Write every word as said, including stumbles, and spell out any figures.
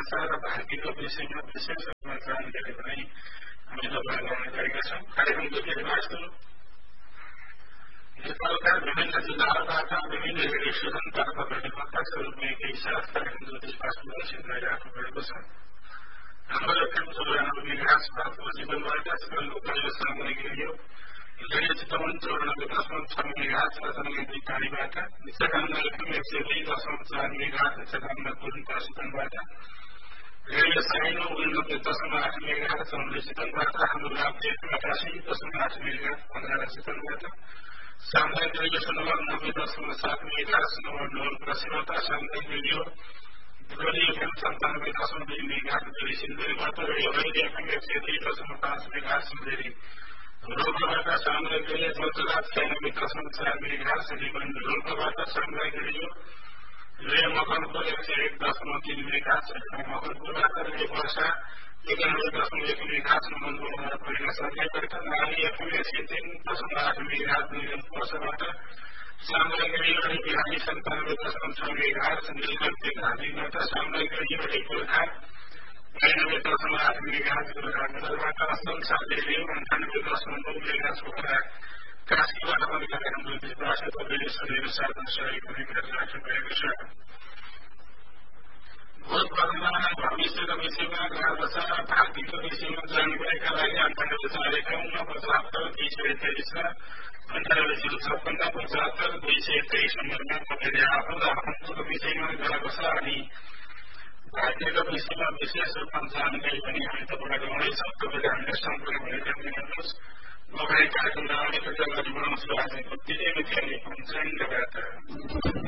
समाचार र भाग्यको विषयमा विशेष रूपमा जानकारी पनि हामी तपाईँलाई ल्याउने गरेका छौँ। कार्यक्रमको निर्वाचन नेपालका विभिन्न जिल्लाहरूबाट विभिन्न रेडियो स्टेशनबाट तपाईँले प्रत्यक्ष रूपमा एकैसाथ कार्यक्रम ज्योतिष वास्तुलाई सुनिरहेको भएको छ। हाम्रो एफएम चौरानब्बे मेगाहर्ज भारतको जीवनबाट सिकाउनु पर्ने सामग्री रेडियो रेडियो चितवन चौरानब्बे दशमलव छ मेगाहर्ज रतनगञ्जी टाढीबाट निश्चकामना एफएम एक सय दुई दशमलव चार मेगाहर्ज निश्चकामना कुलिन चितवनबाट रेडियो साइनो उननब्बे दशमलव आठ मेगाहर्ज चौधरी चितवनबाट हाम्रो राप्ती एफएम अठासी दशमलव आठ मेगाहर्ज पन्ध्र चितवनबाट सामुदायिक रेडियो सुनवार नब्बे दशमलव सात मेगाहर्ज नम्बर नौ प्रसिद्धता सामुदायिक रेडियो दुबली एफएम सन्तानब्बे दशमलव दुई मेगाहर्ज दुई सिन्धुलीबाट रेडियो रेडियो एफएम एक सय दुई दशमलव पाँच मेगाहर्ज सिन्धुली रोल्पाबाट सामुदायिक रेडियो जोतराज छयानब्बे दशमलव चार मेगाहर्ज सिलिगुडी रोल्पाबाट सामुदायिक रेडियो रेडियो मकनपुर एक सय एक दशमलव तीन मेगाहर्ज मकनपुरबाट रेडियो वर्षा एकानब्बे दशमलव एक मेगाहर्ज नमनपुरमा परेका सन्ध्याबाट नानी एफएम एक सय तीन दशमलव आठ मेगाहर्ज निरन्तर वर्षबाट सामुदायिक रेडियो बिहारी सन्तानब्बे दशमलव छ मेगाहर्ज नीलकण्ठ घाटीबाट सामुदायिक रेडियो गोर्खा बयानब्बे दशमलव आठ मेगाहर्ज गोर्खाबाट संसार रेडियो अन्ठानब्बे दशमलव नौ मेगाहर्ज पोखरा काशीबाट पनि कार्यक्रम ज्योतिष वास्तुको रेडियो सुनेर साधन सहयोग पनि गरिराख्नु भएको छ। भोट वर्तमान भविष्यको विषयमा गर्दछ भाग्यको विषयमा जानकारीका लागि अन्ठानब्बे चार एकाउन्न पचहत्तर दुई सय तेइस र अन्ठानब्बे जिरो छप्पन्न पचहत्तर दुई सय तेइस नम्बरमा तपाईँले आफ्नो आफन्तको विषयमा गएको छ अनि भाग्यको विषयमा विशेष रूपमा जानकारी पनि हामी तपाईँलाई गराउनेछौँ। तपाईँले हामीलाई सम्पर्क गरेर दिनुहोस्। म कार्यक्रमलाई अलिकति अगाडि बढाउँछु। आजको दिने मितिले पञ्चाङ्गबाट